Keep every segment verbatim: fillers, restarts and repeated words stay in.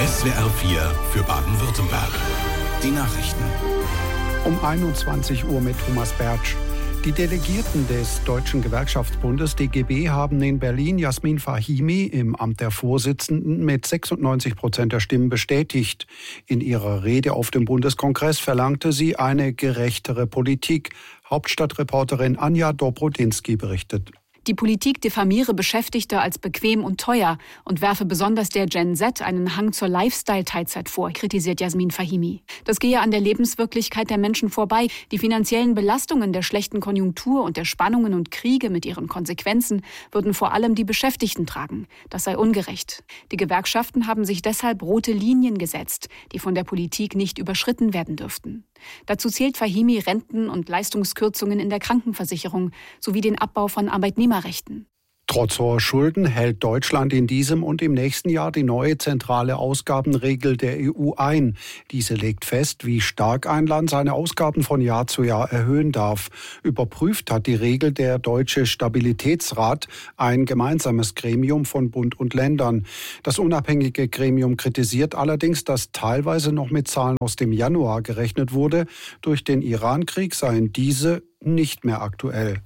S W R vier für Baden-Württemberg. Die Nachrichten. Um einundzwanzig Uhr mit Thomas Bertsch. Die Delegierten des Deutschen Gewerkschaftsbundes D G B haben in Berlin Jasmin Fahimi im Amt der Vorsitzenden mit sechsundneunzig Prozent der Stimmen bestätigt. In ihrer Rede auf dem Bundeskongress verlangte sie eine gerechtere Politik. Hauptstadtreporterin Anja Dobrodinsky berichtet. Die Politik diffamiere Beschäftigte als bequem und teuer und werfe besonders der Gen Z einen Hang zur Lifestyle-Teilzeit vor, kritisiert Jasmin Fahimi. Das gehe an der Lebenswirklichkeit der Menschen vorbei. Die finanziellen Belastungen der schlechten Konjunktur und der Spannungen und Kriege mit ihren Konsequenzen würden vor allem die Beschäftigten tragen. Das sei ungerecht. Die Gewerkschaften haben sich deshalb rote Linien gesetzt, die von der Politik nicht überschritten werden dürften. Dazu zählt Fahimi Renten- und Leistungskürzungen in der Krankenversicherung sowie den Abbau von Arbeitnehmerrechten. Trotz hoher Schulden hält Deutschland in diesem und im nächsten Jahr die neue zentrale Ausgabenregel der E U ein. Diese legt fest, wie stark ein Land seine Ausgaben von Jahr zu Jahr erhöhen darf. Überprüft hat die Regel der Deutsche Stabilitätsrat, ein gemeinsames Gremium von Bund und Ländern. Das unabhängige Gremium kritisiert allerdings, dass teilweise noch mit Zahlen aus dem Januar gerechnet wurde. Durch den Iran-Krieg seien diese nicht mehr aktuell.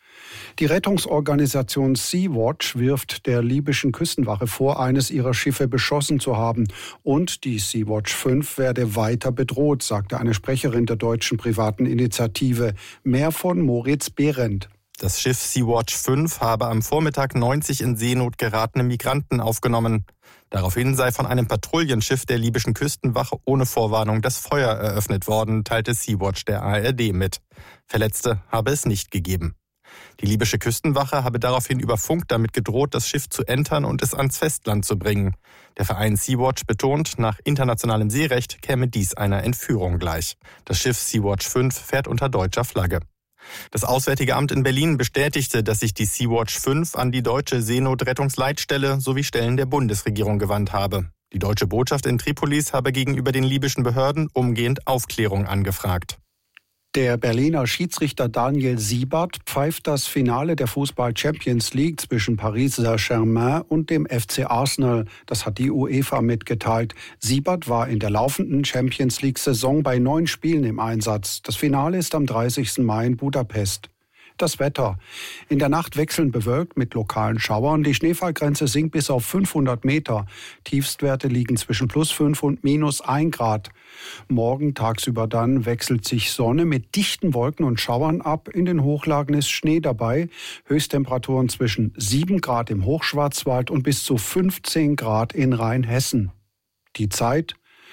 Die Rettungsorganisation Sea-Watch wirft der libyschen Küstenwache vor, eines ihrer Schiffe beschossen zu haben. Und die Sea-Watch fünf werde weiter bedroht, sagte eine Sprecherin der deutschen privaten Initiative. Mehr von Moritz Behrendt. Das Schiff Sea-Watch fünf habe am Vormittag neunzig in Seenot geratene Migranten aufgenommen. Daraufhin sei von einem Patrouillenschiff der libyschen Küstenwache ohne Vorwarnung das Feuer eröffnet worden, teilte Sea-Watch der A R D mit. Verletzte habe es nicht gegeben. Die libysche Küstenwache habe daraufhin über Funk damit gedroht, das Schiff zu entern und es ans Festland zu bringen. Der Verein Sea-Watch betont, nach internationalem Seerecht käme dies einer Entführung gleich. Das Schiff Sea-Watch fünf fährt unter deutscher Flagge. Das Auswärtige Amt in Berlin bestätigte, dass sich die Sea-Watch fünf an die deutsche Seenotrettungsleitstelle sowie Stellen der Bundesregierung gewandt habe. Die deutsche Botschaft in Tripolis habe gegenüber den libyschen Behörden umgehend Aufklärung angefragt. Der Berliner Schiedsrichter Daniel Siebert pfeift das Finale der Fußball-Champions League zwischen Paris Saint-Germain und dem F C Arsenal. Das hat die UEFA mitgeteilt. Siebert war in der laufenden Champions League-Saison bei neun Spielen im Einsatz. Das Finale ist am dreißigsten Mai in Budapest. Das Wetter. In der Nacht wechselnd bewölkt mit lokalen Schauern. Die Schneefallgrenze sinkt bis auf fünfhundert Meter. Tiefstwerte liegen zwischen plus fünf und minus ein Grad. Morgen tagsüber dann wechselt sich Sonne mit dichten Wolken und Schauern ab. In den Hochlagen ist Schnee dabei. Höchsttemperaturen zwischen sieben Grad im Hochschwarzwald und bis zu fünfzehn Grad in Rheinhessen. Die Zeit?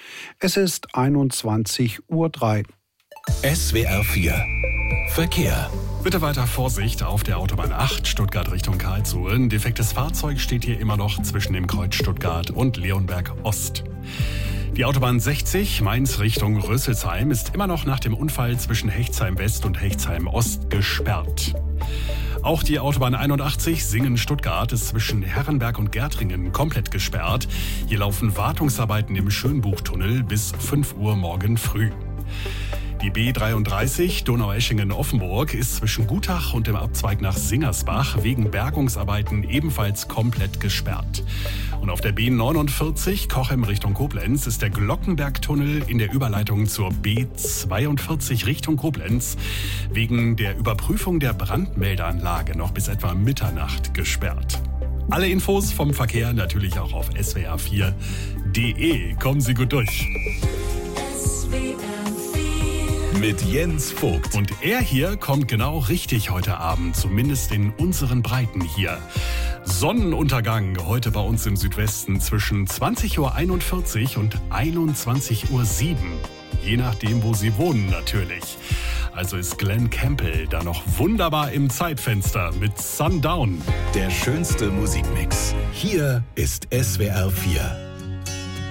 Es ist einundzwanzig Uhr drei. S W R vier Verkehr. Bitte weiter Vorsicht auf der Autobahn acht, Stuttgart Richtung Karlsruhe. Ein defektes Fahrzeug steht hier immer noch zwischen dem Kreuz Stuttgart und Leonberg Ost. Die Autobahn sechzig, Mainz Richtung Rüsselsheim, ist immer noch nach dem Unfall zwischen Hechtsheim West und Hechtsheim Ost gesperrt. Auch die Autobahn einundachtzig, Singen-Stuttgart, ist zwischen Herrenberg und Gärtringen komplett gesperrt. Hier laufen Wartungsarbeiten im Schönbuchtunnel bis fünf Uhr morgen früh. Die B dreiunddreißig Donaueschingen-Offenburg ist zwischen Gutach und dem Abzweig nach Singersbach wegen Bergungsarbeiten ebenfalls komplett gesperrt. Und auf der B neunundvierzig Cochem Richtung Koblenz ist der Glockenbergtunnel in der Überleitung zur B zweiundvierzig Richtung Koblenz wegen der Überprüfung der Brandmeldeanlage noch bis etwa Mitternacht gesperrt. Alle Infos vom Verkehr natürlich auch auf S W R vier Punkt de. Kommen Sie gut durch. Mit Jens Vogt. Und er hier kommt genau richtig heute Abend, zumindest in unseren Breiten hier. Sonnenuntergang heute bei uns im Südwesten zwischen zwanzig Uhr einundvierzig und einundzwanzig Uhr sieben. Je nachdem, wo Sie wohnen natürlich. Also ist Glenn Campbell da noch wunderbar im Zeitfenster mit Sundown. Der schönste Musikmix. Hier ist S W R vier.